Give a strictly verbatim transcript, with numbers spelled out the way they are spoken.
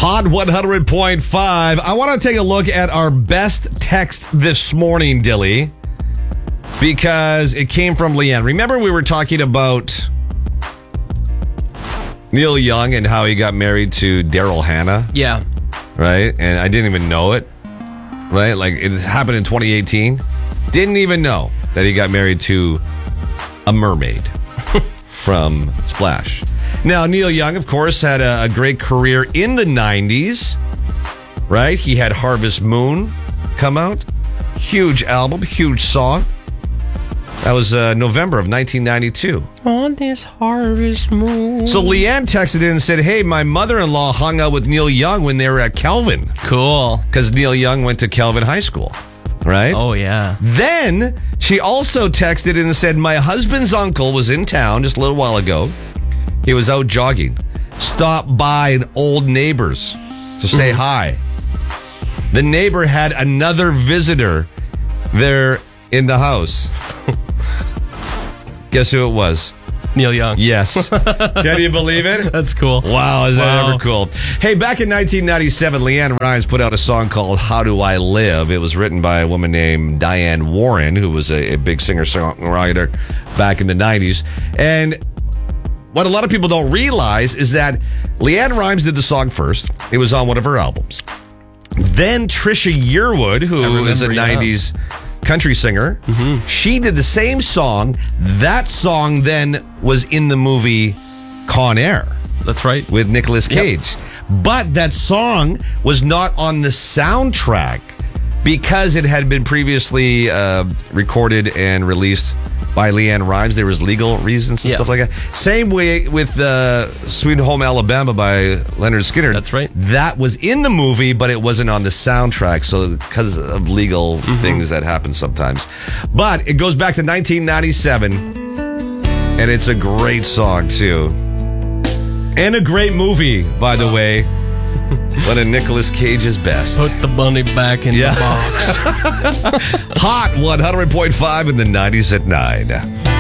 Hot one hundred point five. I want to take a look at our best text this morning, Dilly, because it came from Leanne. Remember we were talking about Neil Young and how he got married to Daryl Hannah? Yeah. Right? And I didn't even know it. Right? Like, it happened in twenty eighteen. Didn't even know that he got married to a mermaid from Splash. Now, Neil Young, of course, had a, a great career in the nineties, right? He had Harvest Moon come out. Huge album, huge song. That was uh, November of nineteen ninety-two. On this harvest moon. So Leanne texted in and said, hey, my mother-in-law hung out with Neil Young when they were at Kelvin. Cool. Because Neil Young went to Kelvin High School, right? Oh, yeah. Then she also texted in and said, my husband's uncle was in town just a little while ago. He was out jogging. Stopped by an old neighbor's to say hi. The neighbor had another visitor there in the house. Guess who it was? Neil Young. Yes. Can you believe it? That's cool. Wow, is that Wow. ever cool? Hey, back in nineteen ninety-seven, Leanne Rimes put out a song called How Do I Live? It was written by a woman named Diane Warren, who was a, a big singer-songwriter back in the nineties. And what a lot of people don't realize is that Leanne Rimes did the song first. It was on one of her albums. Then Trisha Yearwood, who remember, is a yeah. nineties country singer, Mm-hmm. she did the same song. That song then was in the movie Con Air That's right. with Nicolas Cage. But that song was not on the soundtrack because it had been previously uh, recorded and released by Leanne Rimes. There was legal reasons and Yeah. stuff like that. Same way with uh, Sweet Home Alabama by Leonard Skinner. That's right. That was in the movie, but it wasn't on the soundtrack, so because of legal Mm-hmm. things that happen sometimes. But it goes back to nineteen ninety-seven, and it's a great song, too. And a great movie, by the way. One of Nicolas Cage's best. Put the bunny back in Yeah. the box. Hot one hundred point five in the nineties at nine.